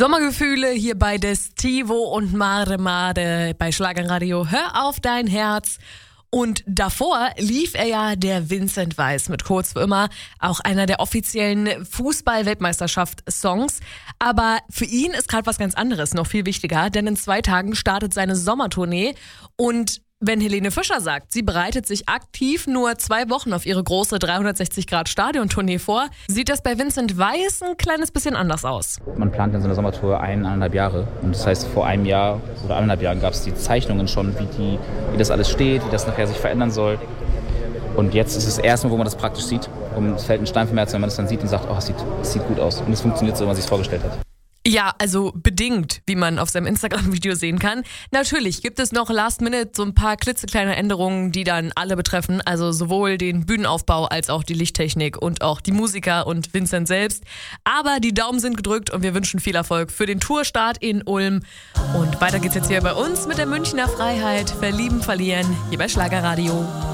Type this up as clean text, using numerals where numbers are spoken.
Sommergefühle hier bei Destivo und Mare Mare bei Schlagerradio. Hör auf dein Herz. Und davor lief er ja der Vincent Weiss mit Kurz für immer, auch einer der offiziellen Fußball-Weltmeisterschaft-Songs. Aber für ihn ist gerade was ganz anderes, noch viel wichtiger, denn in 2 Tagen startet seine Sommertournee. Und wenn Helene Fischer sagt, sie bereitet sich aktiv nur 2 Wochen auf ihre große 360-Grad-Stadiontournee vor, sieht das bei Vincent Weiss ein kleines bisschen anders aus. Man plant in so einer Sommertour 1,5 Jahre. Und das heißt, vor einem Jahr oder 1,5 Jahren gab es die Zeichnungen schon, wie das alles steht, wie das nachher sich verändern soll. Und jetzt ist es das erste Mal, wo man das praktisch sieht. Und es fällt ein Stein vom Herzen, wenn man das dann sieht und sagt, oh, es sieht gut aus. Und es funktioniert so, wie man es sich vorgestellt hat. Ja, also bedingt, wie man auf seinem Instagram-Video sehen kann. Natürlich gibt es noch last minute so ein paar klitzekleine Änderungen, die dann alle betreffen. Also sowohl den Bühnenaufbau als auch die Lichttechnik und auch die Musiker und Vincent selbst. Aber die Daumen sind gedrückt und wir wünschen viel Erfolg für den Tourstart in Ulm. Und weiter geht's jetzt hier bei uns mit der Münchner Freiheit. Verlieben, verlieren, hier bei Schlagerradio.